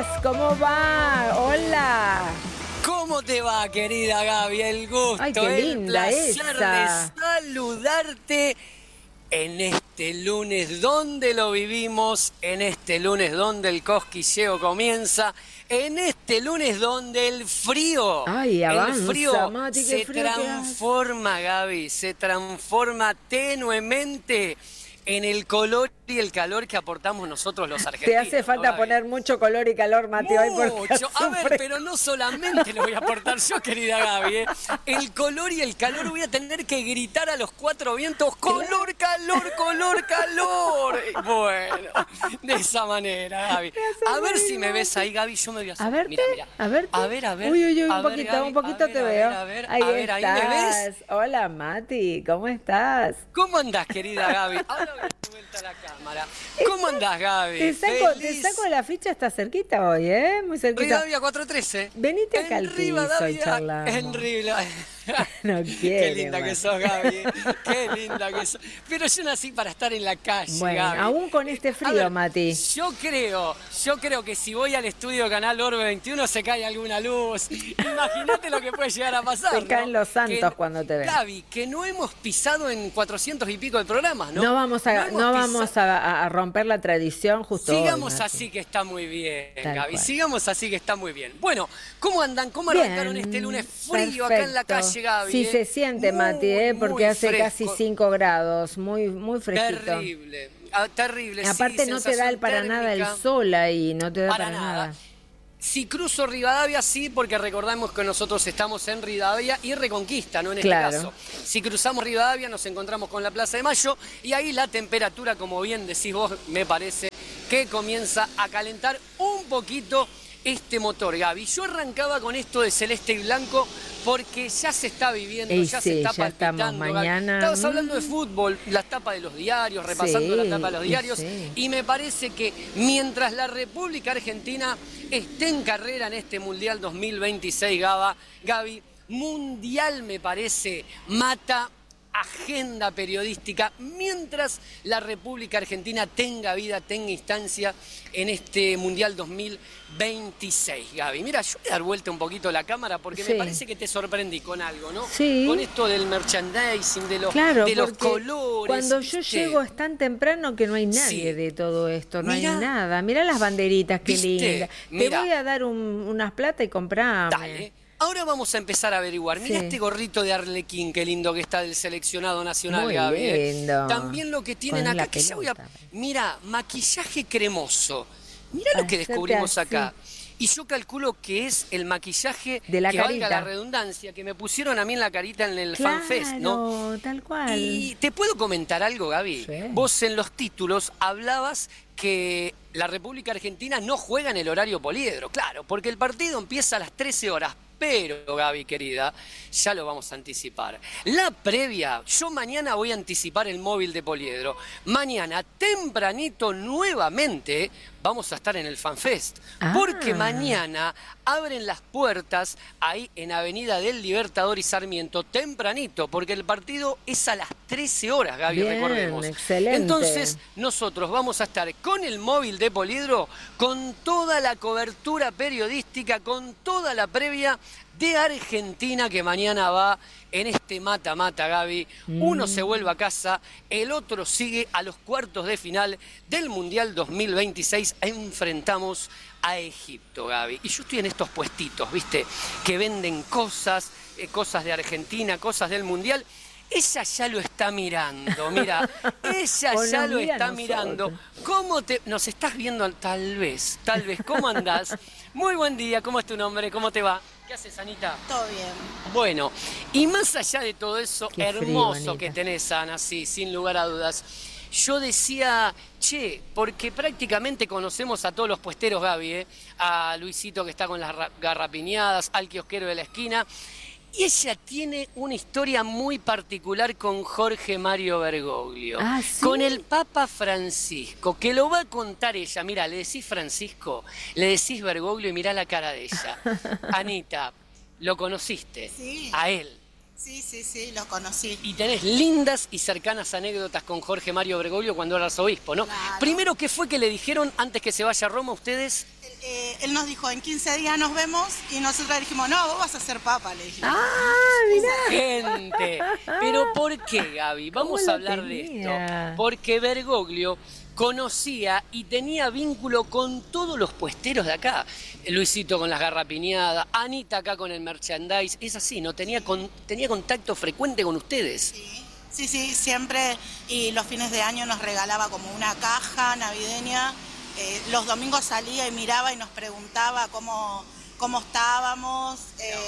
¿Cómo va? Hola. ¿Cómo te va, querida Gaby? El gusto, Ay, qué el linda placer esa. de saludarte en este lunes donde lo vivimos, en este lunes donde el cosquilleo comienza, en este lunes donde Ay, el avanza, frío Mati, qué se frío que hace. transforma, Gaby, se transforma tenuemente en el color y el calor que aportamos nosotros los Te hace argentinos, ¿no, falta Gaby? poner mucho color y calor, Mati, hoy porque Mucho. hace A un ver, frío. pero no solamente lo voy a aportar yo, querida Gaby. El color y el calor voy a tener que gritar a los cuatro vientos, color, calor, color, calor. Bueno, de esa manera, Gaby. Me hace A ver reír, si me ves Mati. ahí, Gaby, yo me voy a A asomar. verte, Mira, mira. a verte. A ver. Uy, uy, uy, A ver, Gaby, un poquito te a veo. ver, a ver, Ahí a ver, ahí me ves. estás. Hola, Mati, ¿cómo estás? ¿Cómo andás, querida Gaby? Ahora voy a dar vuelta a la cámara. ¿Cómo andás, Gaby? Te saco la ficha, está cerquita hoy, ¿eh? Muy cerquita. Rivadavia 413. Venite acá al piso y charlamos. En Rivadavia. No Qué quiere, linda que Mati. sos, Gaby. Qué linda que sos. Pero yo nací para estar en la calle, Bueno, Gaby. aún con este A frío, ver, Mati. Yo creo que si voy al estudio Canal Orbe 21 se cae alguna luz. Imagínate lo que puede llegar a pasar. Se ¿no? caen los santos cuando te ven. Gaby, que no hemos pisado en 400 y pico de programas, ¿no? No vamos hemos a romper la tradición justo hoy, Sigamos Mati. así que está muy bien, Tal Gaby. cual. Sigamos así que está muy bien. Bueno, ¿cómo andan? ¿Cómo Bien, arrancaron este lunes frío acá en la perfecto. calle, Gaby? Sí, se siente, Mati, porque muy hace fresco. casi 5 grados, muy fresquito. Terrible, terrible. Sí, Aparte no te da sensación para nada el térmica. sol ahí, no te da Para para nada. nada. Si cruzo Rivadavia, sí, porque recordamos que nosotros estamos en Rivadavia y Reconquista, ¿no? En este Claro. caso. Si cruzamos Rivadavia, nos encontramos con la Plaza de Mayo y ahí la temperatura, como bien decís vos, me parece que comienza a calentar un poquito este motor, Gaby. Yo arrancaba con esto de celeste y blanco porque ya se está viviendo, Y ya sí, se está ya estamos palpitando. Gaby. mañana. Estabas hablando de fútbol, las tapas de los diarios, repasando Sí, la tapa de los y diarios, sí. y me parece que mientras la República Argentina esté en carrera en este Mundial 2026, Gaby, Mundial me parece mata agenda periodística mientras la República Argentina tenga vida, tenga instancia en este Mundial 2026, Gaby. Mira, yo voy a dar vuelta un poquito la cámara porque Sí. me parece que te sorprendí con algo, ¿no? Sí. Con esto del merchandising, de los, Claro, de los porque colores. cuando yo ¿viste? llego es tan temprano que no hay nadie Sí. de todo esto, no Mirá. hay nada. Mirá las banderitas, qué ¿Viste? linda. Te Mirá. voy a dar unas plata y comprame. Dale. Ahora vamos a empezar a averiguar. Mira Sí. este gorrito de Arlequín, qué lindo que está del seleccionado nacional, Muy Gaby. lindo. También lo que tienen Con la acá, que ya voy a... pelota. Mira, maquillaje cremoso. Mira Para lo que hacerte descubrimos así. acá. Y yo calculo que es el maquillaje, De la que valga carita. la redundancia, que me pusieron a mí en la carita en el FanFest, ¿no? Claro, tal cual. Y te puedo comentar algo, Gaby. Sí. Vos en los títulos hablabas que la República Argentina no juega en el horario poliedro, claro, porque el partido empieza a las 13 horas. Pero, Gaby, querida, ya lo vamos a anticipar. La previa, yo mañana voy a anticipar el móvil de Poliedro. Mañana, tempranito, nuevamente, vamos a estar en el FanFest. Ah. Porque mañana abren las puertas ahí en Avenida del Libertador y Sarmiento, tempranito, porque el partido es a las 13 horas, Gaby, Bien, recordemos. excelente. Entonces, nosotros vamos a estar con el móvil de Poliedro, con toda la cobertura periodística, con toda la previa de Argentina que mañana va en este mata-mata, Gaby. Uno se vuelve a casa, el otro sigue a los cuartos de final del Mundial 2026. Enfrentamos a Egipto, Gaby. Y yo estoy en estos puestitos, ¿viste? Que venden cosas, cosas de Argentina, cosas del Mundial. Ella ya lo está mirando, mira, ella O ya nos lo mira a está nosotros. mirando. ¿Cómo te nos estás viendo? Tal vez, ¿cómo andás? Muy buen día, ¿cómo es tu nombre? ¿Cómo te va? ¿Qué haces, Anita? Todo bien. Bueno, y más allá de todo eso Qué frío, hermoso Anita. que tenés, Ana, sí, sin lugar a dudas, yo decía, che, porque prácticamente conocemos a todos los puesteros, Gaby, a Luisito que está con las garrapiñadas, al kiosquero de la esquina, y ella tiene una historia muy particular con Jorge Mario Bergoglio, Ah, ¿sí? con el Papa Francisco, que lo va a contar ella. Mira, le decís Francisco, le decís Bergoglio y mirá la cara de ella. Anita, ¿lo conociste? Sí. A él. Sí, lo conocí. Y tenés lindas y cercanas anécdotas con Jorge Mario Bergoglio cuando era arzobispo, ¿no? Claro. Primero, ¿qué fue que le dijeron antes que se vaya a Roma a ustedes? Él nos dijo, en 15 días nos vemos, y nosotros dijimos, no, vos vas a ser papa, le dijimos. Ah, mirá. Gente, pero ¿por qué, Gaby? Vamos ¿Cómo a lo hablar de tenía? esto. Porque Bergoglio conocía y tenía vínculo con todos los puesteros de acá. Luisito con las garrapiñadas, Anita acá con el merchandise. Es así, ¿no? Tenía contacto frecuente con ustedes. Sí, siempre, y los fines de año nos regalaba como una caja navideña. Los domingos salía y miraba y nos preguntaba cómo estábamos.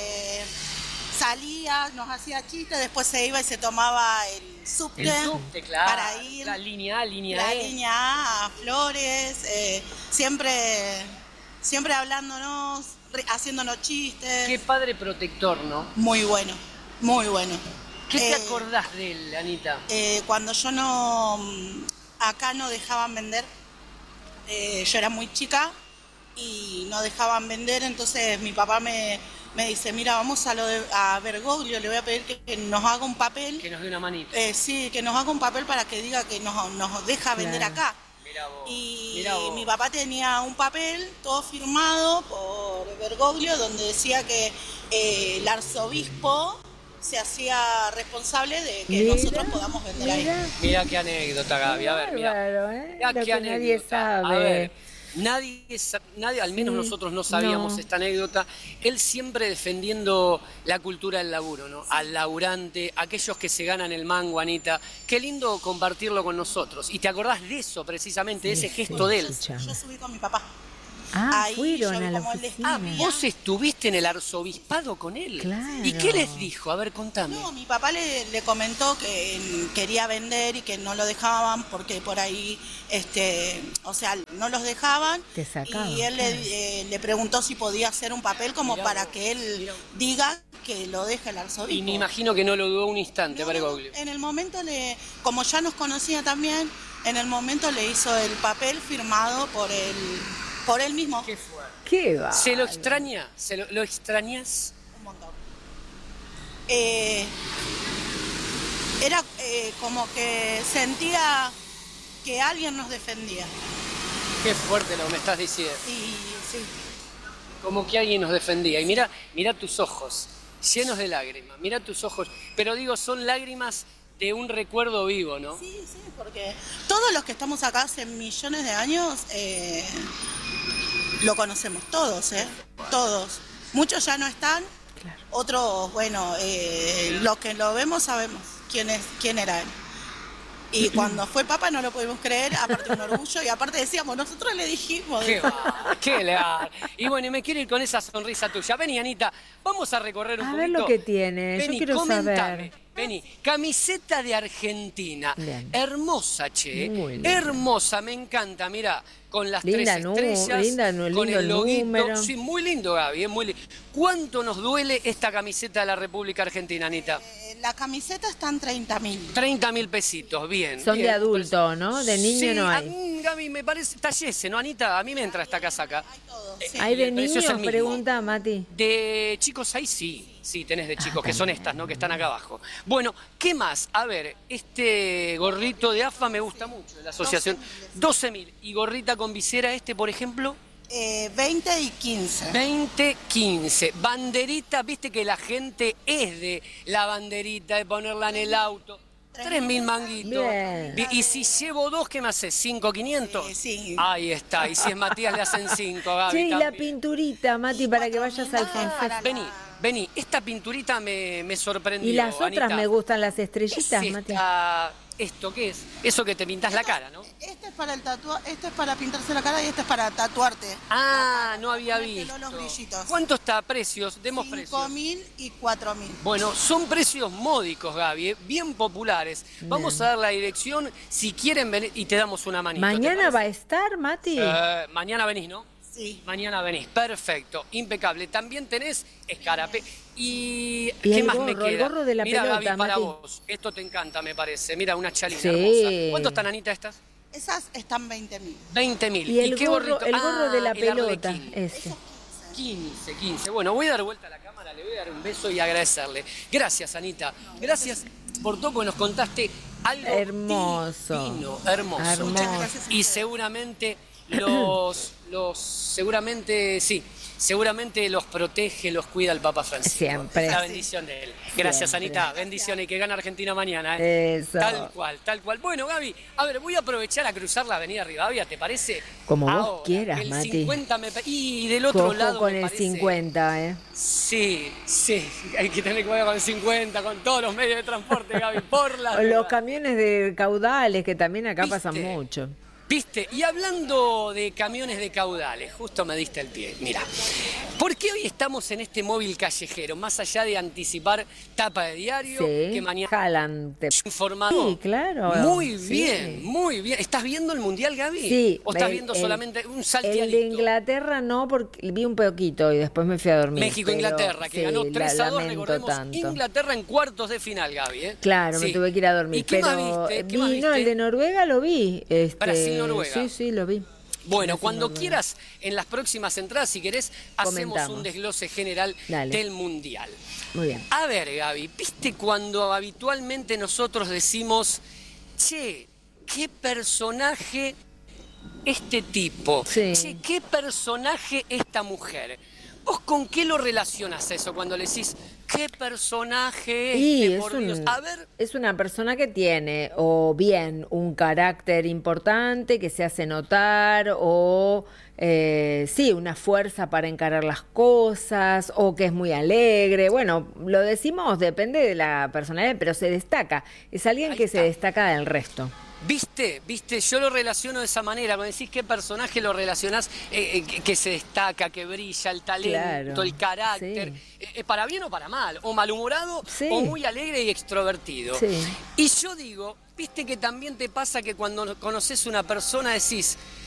Salía, nos hacía chistes, después se iba y se tomaba el subte, Claro. para ir. La línea A, línea La E. línea A Flores, siempre hablándonos, haciéndonos chistes. Qué padre protector, ¿no? Muy bueno, muy bueno. ¿Qué te acordás de él, Anita? Cuando acá no dejaban vender, yo era muy chica y no dejaban vender, entonces mi papá me dice, mira, vamos a Bergoglio, le voy a pedir que nos haga un papel. Que nos dé una manita. Sí, que nos haga un papel para que diga que nos deja vender acá. Mirá vos, Y mirá vos. mi papá tenía un papel todo firmado por Bergoglio donde decía que el arzobispo se hacía responsable de que nosotros podamos vender ahí. Mirá qué anécdota, Gaby. A ver, mirá. Bárbaro, ¿eh? Mirá Lo qué que nadie anécdota. sabe. A ver, nadie, al menos Sí, nosotros no sabíamos no. esta anécdota. Él siempre defendiendo la cultura del laburo, ¿no? Al laburante, aquellos que se ganan el mango, Anita. Qué lindo compartirlo con nosotros. Y te acordás de eso, precisamente, de ese gesto de él. Escuchame. Yo subí con mi papá. Ah, Ahí fueron yo vi a la cómo él oficina. Vos estuviste en el arzobispado con él. Claro. ¿Y qué les dijo? A ver, contame. No, mi papá le comentó que quería vender y que no lo dejaban porque por ahí, o sea, no los dejaban. Te sacaban, Y él le preguntó si podía hacer un papel como Mirá para vos, que él mirá vos. diga que lo deje el arzobispo. Y me imagino que no lo dudó un instante, No, Bergoglio. en el momento como ya nos conocía también, en el momento le hizo el papel firmado por él mismo. Qué fuerte. ¿Qué va? ¿Se lo extraña? ¿Lo extrañas? Un montón. Era como que sentía que alguien nos defendía. Qué fuerte lo que me estás diciendo. Y sí, Como que alguien nos defendía. Y mira tus ojos, llenos de lágrimas. Mira tus ojos. Pero digo, son lágrimas de un recuerdo vivo, ¿no? sí, porque todos los que estamos acá hace millones de años lo conocemos todos, todos. Muchos ya no están, Claro. otros, bueno, los que lo vemos sabemos quién era él. Y cuando fue papa no lo pudimos creer, aparte un orgullo, y aparte decíamos, nosotros le dijimos. Qué va, qué legal. Y bueno, y me quiero ir con esa sonrisa tuya. Vení, Anita, vamos a recorrer un A poquito. ver lo que tiene, yo Vení, quiero comentame. saber. Vení, camiseta de Argentina. Bien. Hermosa, che. Muy linda. Hermosa, me encanta. Mirá, con las Linda tres estrellas, lindo con el loguito. número. Sí, muy lindo, Gaby, muy lindo. ¿Cuánto nos duele esta camiseta de la República Argentina, Anita? La camiseta está en 30.000. 30.000 pesitos, bien. Son bien. de adulto, ¿no? De niño Sí, no a hay. mí, Gaby, me parece tallese, ¿no, Anita? A mí me entra esta casaca. Hay todo, sí. ¿Hay de el precio es niños? el mismo. Pregunta Mati. De chicos ahí sí tenés de chicos, que son estas, ¿no? Que están acá abajo. Bueno, ¿qué más? A ver, este gorrito de AFA me gusta mucho, de la asociación. 12.000. ¿Y gorrita con visera por ejemplo? 20 y 15. 20, 15. Banderita, viste que la gente es de la banderita, de ponerla en el auto. 3.000 manguitos. Bien. Y si llevo dos, ¿qué me haces? ¿5.500? Sí. Ahí está. Y si es Matías, le hacen 5, Gaby. Che, y la también. pinturita, Mati, para que vayas al FanFest. Vení. Esta pinturita me sorprendió, Y las otras Anita. me gustan, las ¿Qué estrellitas, es Mati. ¿Esto qué es? Eso que te pintas la cara, ¿no? Este es para este es para pintarse la cara y este es para tatuarte. Ah, no había Ponértelo visto. los brillitos. ¿Cuánto está? Precios, demos precios. 5.000 y 4.000. Bueno, son precios módicos, Gaby, bien populares. Vamos a dar la dirección si quieren venir y te damos una manita. ¿Mañana va a estar, Mati? Mañana venís, ¿no? Sí. Mañana venís, perfecto, impecable. También tenés escarapé. ¿Y Y qué el más me gorro, el queda? gorro de la Mira, pelota, Gaby, para Mati. vos. Esto te encanta, me parece. Mira, una chalina Sí. hermosa. ¿Cuánto están, Anita, estas? Esas están 20.000. 20.000. Y el qué gorro, gorrito? el gorro de la el pelota, arlequín. ese. 15. Bueno, voy a dar vuelta a la cámara. Nada, le voy a dar un beso y agradecerle. Gracias, Anita. Gracias por todo, porque nos contaste algo Hermoso. divino, hermoso. Hermoso. Muchas gracias a Y ustedes. seguramente seguramente los protege, los cuida el Papa Francisco. Siempre. La bendición de él. Gracias, Siempre. Anita. Bendiciones y que gane Argentina mañana. ¿eh? Eso. Tal cual, tal cual. Bueno, Gaby, a ver, voy a aprovechar a cruzar la avenida Rivadavia, ¿te parece? Como vos Ahora, quieras, el Mati. 50 y del otro Ojo lado con me el parece... 50, ¿eh? Sí, hay que tener cuidado con el 50, con todos los medios de transporte, Gaby, por la O los camiones de caudales, que también acá ¿Viste? pasan mucho. ¿Viste? Y hablando de camiones de caudales, justo me diste el pie. Mira, ¿por qué hoy estamos en este móvil callejero? Más allá de anticipar tapa de diario, Sí, que mañana jalan. informado. Sí, claro. Muy Sí. bien, muy bien. ¿Estás viendo el Mundial, Gaby? Sí. ¿O estás el- viendo el- solamente un El salteadito? de Inglaterra no, porque vi un poquito y después me fui a dormir. México-Inglaterra, que pero ganó sí, 3-2, lamento recordemos, tanto. Inglaterra en cuartos de final, Gaby. ¿eh? Claro, me Sí. tuve que ir a dormir. ¿Y qué pero más viste? ¿Qué vi, más no, viste? el de Noruega lo vi. Brasil-Noruega. Sí, lo vi. Bueno, Brasil, cuando Noruega. quieras, en las próximas entradas, si querés, hacemos Comentamos. un desglose general Dale. del Mundial. Muy bien. A ver, Gaby, ¿viste cuando habitualmente nosotros decimos, che, qué personaje este tipo? Sí. Che, qué personaje esta mujer? ¿Vos con qué lo relacionas eso cuando le decís, qué personaje Y este, es, por Dios? A ver, es una persona que tiene o bien un carácter importante que se hace notar o sí, una fuerza para encarar las cosas o que es muy alegre. Bueno, lo decimos, depende de la personalidad, pero se destaca. Es alguien Ahí que está. se destaca del resto. ¿Viste? Yo lo relaciono de esa manera. Cuando decís qué personaje lo relacionás, que se destaca, que brilla, el talento, Claro, el carácter, para bien o para mal, o malhumorado, Sí. o muy alegre y extrovertido. Sí. Y yo digo, ¿viste que también te pasa que cuando conoces una persona decís,